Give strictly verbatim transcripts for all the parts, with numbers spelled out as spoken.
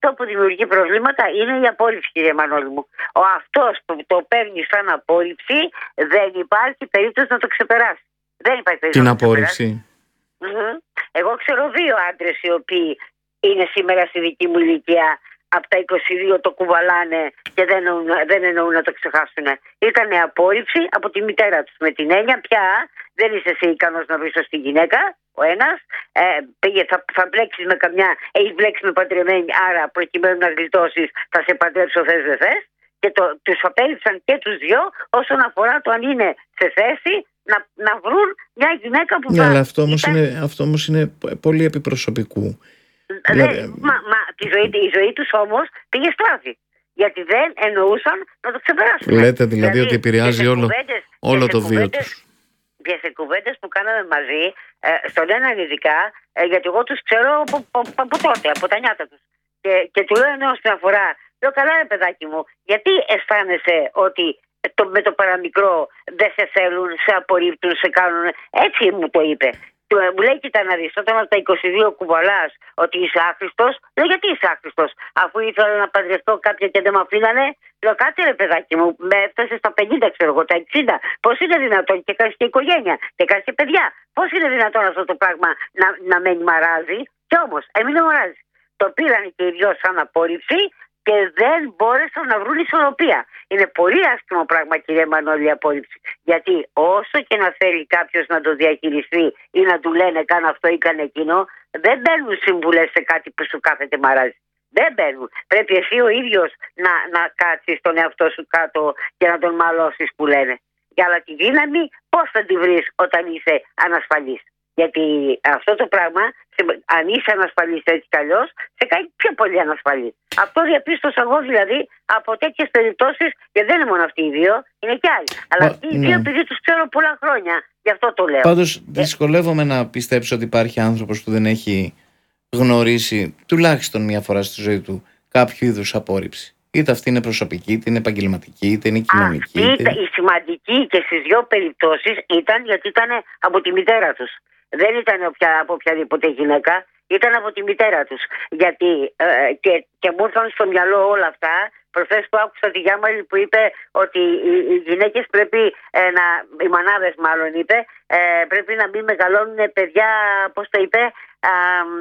αυτό που δημιουργεί προβλήματα είναι η απόρριψη, κύριε Μανώλη μου. Ο αυτός που το παίρνει σαν απόρριψη, δεν υπάρχει περίπτωση να το ξεπεράσει. Δεν υπάρχει περίπτωση. Την να απόρριψη. Mm-hmm. Εγώ ξέρω δύο άντρες οι οποίοι είναι σήμερα στη δική μου ηλικία, από τα είκοσι δύο το κουβαλάνε και δεν εννοούν, δεν εννοούν να το ξεχάσουν. Ήτανε απόρριψη από τη μητέρα τους. Με την έννοια πια δεν είσαι εσύ ικανός να βρεις σωστή γυναίκα, ο ένας. Ε, πήγε, θα, θα μπλέξεις με καμιά, έχεις μπλέξει με παντρεμένη, άρα προκειμένου να γλιτώσεις θα σε παντρέψω θες δεν θες. Και το, τους απέριψαν και τους δυο όσον αφορά το αν είναι σε θέση να, να βρουν μια γυναίκα που ναι, θα... αλλά αυτό όμως, ήταν... είναι, αυτό όμως είναι πολύ επιπροσωπικού. Δε, Δηλαδή... μα, μα τη ζωή, η ζωή τους όμως πήγε στράφη. Γιατί δεν εννοούσαν να το ξεπεράσουν. Λέτε δηλαδή, δηλαδή ότι επηρεάζει όλο, όλο το βίο τους. Και σε κουβέντες που κάναμε μαζί, ε, στον έναν ειδικά, ε, γιατί εγώ τους ξέρω από, από, από τότε, από τα νιάτα τους. Και, και του λέω ενώ στην αφορά, λέω καλά ρε παιδάκι μου, γιατί αισθάνεσαι ότι το, με το παραμικρό δεν σε θέλουν, σε απορρίπτουν, σε κάνουν. Έτσι μου το είπε. Μου λέει κοίτα να δεις, όταν από τα είκοσι δύο κουβαλάς ότι είσαι άχρηστος, λέω γιατί είσαι άχρηστος, αφού ήθελα να παντρευτώ κάποια και δεν με αφήνανε. Λέω κάτσε ρε παιδάκι μου, με έφτασε στα πενήντα ξέρω εγώ, τα εξήντα. Πώς είναι δυνατόν και κάνεις και οικογένεια και κάνεις και παιδιά. Πώς είναι δυνατόν αυτό το πράγμα να, να μένει μαράζι. Και όμως έμεινε μαράζι. Το πήραν και οι δυο σαν απόρριψη και δεν μπόρεσαν να βρουν ισορροπία. Είναι πολύ άσχημο πράγμα, κύριε Μανώλη, η απόρριψη. Γιατί όσο και να θέλει κάποιος να το διαχειριστεί ή να του λένε κάνε αυτό ή κάνε εκείνο, δεν μπαίνουν συμβουλές σε κάτι που σου κάθεται μαράζει. Δεν μπαίνουν. Πρέπει εσύ ο ίδιος να, να κάτσεις τον εαυτό σου κάτω και να τον μαλώσεις που λένε. Και αλλά τη δύναμη πώς θα τη βρεις όταν είσαι ανασφαλής. Γιατί αυτό το πράγμα, αν είσαι ανασφαλής έτσι κι αλλιώς, σε κάνει πιο πολύ ανασφαλή. Αυτό διαπίστωσα εγώ δηλαδή από τέτοιες περιπτώσεις, και δεν είναι μόνο αυτοί οι δύο, είναι κι άλλοι. Αλλά Μα, αυτοί οι ναι. δύο, επειδή τους ξέρω πολλά χρόνια, γι' αυτό το λέω. Πάντως δυσκολεύομαι να πιστέψω ότι υπάρχει άνθρωπος που δεν έχει γνωρίσει τουλάχιστον μία φορά στη ζωή του κάποιο είδους απόρριψη. Είτε αυτή είναι προσωπική, είτε είναι επαγγελματική, είτε είναι κοινωνική. Αυτή είτε... η σημαντική και στις δύο περιπτώσεις ήταν γιατί ήταν από τη μητέρα τους. Δεν ήταν οποια, από οποιαδήποτε γυναίκα, ήταν από τη μητέρα τους. Γιατί ε, και, και μου ήρθαν στο μυαλό όλα αυτά. Προχθές που άκουσα τη Γιάμαλη που είπε ότι οι, οι γυναίκες πρέπει ε, να, οι μανάδες μάλλον είπε, ε, πρέπει να μην μεγαλώνουν παιδιά, πώς το είπε, α,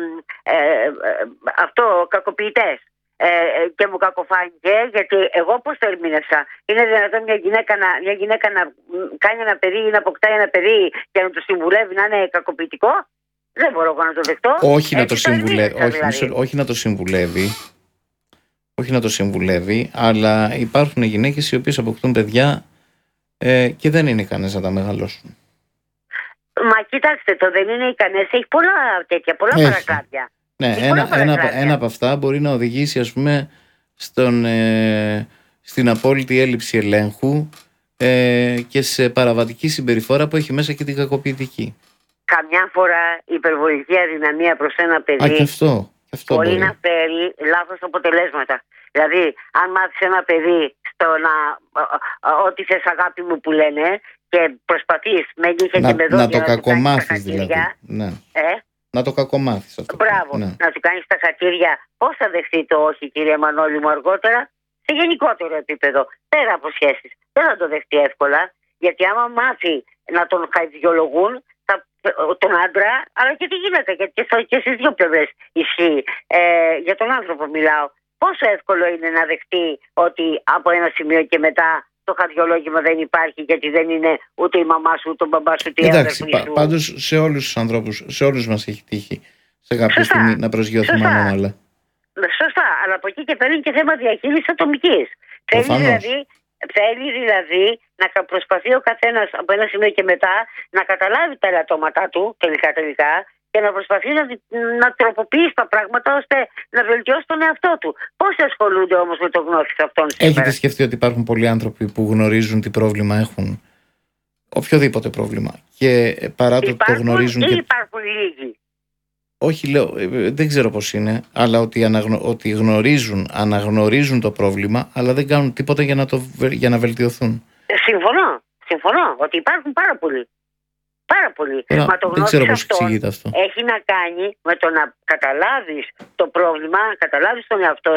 ε, ε, αυτό, κακοποιητές. Ε, και μου κακοφάνηκε, γιατί εγώ πώς το ερμήνευσα. Είναι δυνατόν μια γυναίκα, να, μια γυναίκα να κάνει ένα παιδί ή να αποκτάει ένα παιδί και να του συμβουλεύει να είναι κακοποιητικό? Δεν μπορώ εγώ να το δεχτώ. Όχι, να το, το συμβουλε... όχι, δηλαδή. όχι να το συμβουλεύει. Όχι να το συμβουλεύει, αλλά υπάρχουν γυναίκες οι οποίες αποκτούν παιδιά ε, και δεν είναι ικανές να τα μεγαλώσουν. Μα κοιτάξτε, το δεν είναι ικανές, έχει πολλά τέτοια, πολλά παρακλάδια. Ναι, ένα, ένα, ένα από αυτά μπορεί να οδηγήσει, ας πούμε, στον, ε, στην απόλυτη έλλειψη ελέγχου ε, και σε παραβατική συμπεριφορά που έχει μέσα και την κακοποιητική. Καμιά φορά η υπερβολική αδυναμία προς ένα παιδί Α, και αυτό, και αυτό μπορεί, μπορεί να φέρει λάθος αποτελέσματα. Δηλαδή, αν μάθεις ένα παιδί στο να, ό,τι θες αγάπη μου που λένε, και προσπαθείς με νύχια να, και με δόντια να το να κακομάθεις δηλαδή. Ναι. Ε? Να το κακομάθεις αυτό. Μπράβο, ναι. Να του κάνεις τα χατήρια. Πώς θα δεχτεί το όχι, κύριε Μανώλη μου, αργότερα? Σε γενικότερο επίπεδο, πέρα από σχέσεις. Δεν θα το δεχτεί εύκολα, γιατί άμα μάθει να τον χαϊδιολογούν, θα, τον άντρα, αλλά και τη γυναίκα, γιατί και, και στις δύο πλευρές ισχύει. Ε, για τον άνθρωπο μιλάω. Πόσο εύκολο είναι να δεχτεί ότι από ένα σημείο και μετά το χαδιολόγημα δεν υπάρχει, γιατί δεν είναι ούτε η μαμά σου, ούτε ο μπαμπά σου, ούτε η αδερφή σου. Εντάξει, πάντως σε όλους τους ανθρώπους, σε όλους μας έχει τύχει σε κάποια Σωστά. στιγμή να προσγειώθουμε ανώμαλα. Σωστά, αλλά από εκεί και πέρα είναι και θέμα διαχείρισης ατομικής. Θέλει δηλαδή, θέλει δηλαδή να προσπαθεί ο καθένας από ένα σημείο και μετά να καταλάβει τα ελαττώματά του τελικά τελικά και να προσπαθεί να, να τροποποιήσει τα πράγματα ώστε να βελτιώσει τον εαυτό του. Πόσοι ασχολούνται όμως με το γνώση αυτών σήμερα? Έχετε σκεφτεί ότι υπάρχουν πολλοί άνθρωποι που γνωρίζουν τι πρόβλημα έχουν, οποιοδήποτε πρόβλημα, και παρά το υπάρχουν, το γνωρίζουν ή και... υπάρχουν λίγοι? Όχι, λέω, δεν ξέρω πώς είναι, αλλά ότι, αναγνω... ότι γνωρίζουν, αναγνωρίζουν το πρόβλημα, αλλά δεν κάνουν τίποτα για να, το... για να βελτιωθούν. Συμφωνώ, συμφωνώ ότι υπάρχουν πάρα πολλοί. Πάρα πολύ. Τώρα, Μα το δεν ξέρω πώς αυτό εξηγείται αυτό. έχει να κάνει με το να καταλάβεις το πρόβλημα, να καταλάβεις τον εαυτό